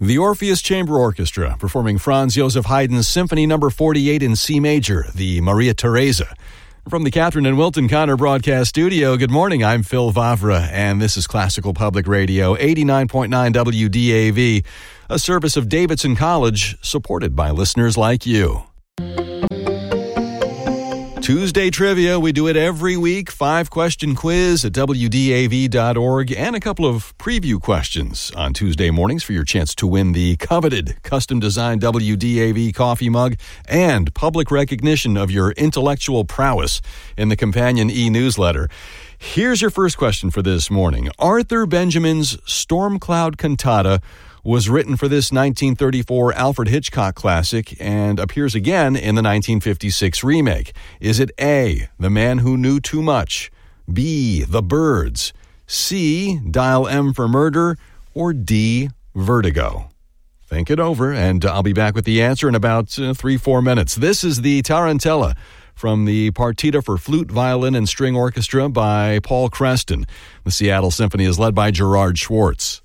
The Orpheus Chamber Orchestra performing Franz Joseph Haydn's Symphony No. 48 in C major, the Maria Theresa. From the Catherine and Wilton Connor Broadcast Studio, good morning. I'm Phil Vavra, and this is Classical Public Radio, 89.9 WDAV, a service of Davidson College, supported by listeners like you. Tuesday Trivia, we do it every week, 5-question quiz at WDAV.org, and a couple of preview questions on Tuesday mornings for your chance to win the coveted custom-designed WDAV coffee mug and public recognition of your intellectual prowess in the companion e-newsletter. Here's your first question for this morning. Arthur Benjamin's Storm Cloud Cantata was written for this 1934 Alfred Hitchcock classic and appears again in the 1956 remake. Is it A, The Man Who Knew Too Much, B, The Birds, C, Dial M for Murder, or D, Vertigo? Think it over, and I'll be back with the answer in about 3-4 minutes. This is the Tarantella from the Partita for Flute, Violin, and String Orchestra by Paul Creston. The Seattle Symphony is led by Gerard Schwartz.